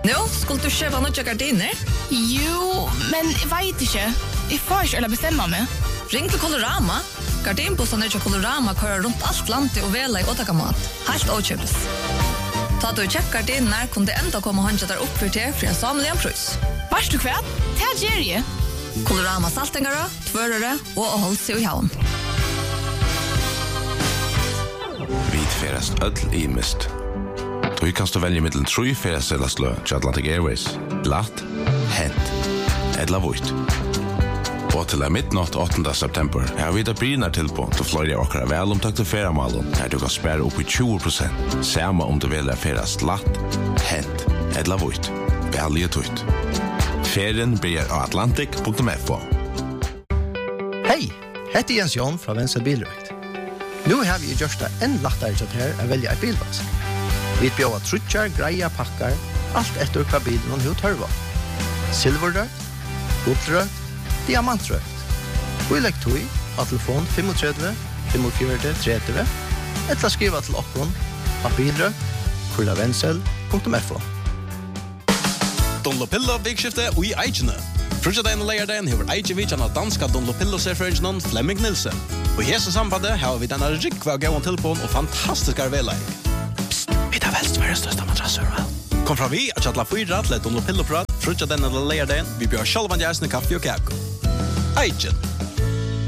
Nu, skulle du köpa några gardiner? Jo, men jag vet inte. Jag får inte eller bestämma mig. Ring till Colorama. Gardinbussarna till Colorama kör runt allt landet och väla i åtakamat. Helt åtköpes. Ta du check gardiner kunde ändå komma och handla där upp för till för en samliga pris. Vars du kväll? Det här ger Colorama saltingare, tvörare och håll sig i havn. Vitfärast öll i mist. Du kan stå välja mellan 3 färdagssedlarslö till Atlantic Airways. Glatt, hent, eller vujt. Og til midnatt 8. september har vi det brynar tilbå til flere åkere velomtakte feriemalen her du kan spære opp i 20%. Samme om du velger ferie slatt, hent eller vujt. Velge tøyt. Ferien blir av atlantic.fo. Hei, heter Jens Jon fra Vensel Bilrøkt. Nå har vi gjort det enn lettere til her å velge et bilvask. Vi bjør trutjar, greia, pakkar, alt etter hva bilen og hva tørva. Silverrøkt, gullrøkt, diamantrøkt. Og i legg tog av telefon 35 45 30 eller skriva til oppgånd av bilrøkt@vensel.fo. Dunlopillo Bigskifte og i Eichene. Frutjadagen og leierdagen hever Eichevitsjan av danska Dunlopillo-serfrøringen Flemming Nilsen. Og i hese sambandet har vi denne rikva gauan tilpån og fantastiska veleik. Psst, vi tar velst verdens største madrasser, vel? Kom fra vi at kjattla 4 til Dunlopillo-prat, frutjadagen og leierdagen, vi bjør sjalvan jæsne kaffe og kake. Eichen.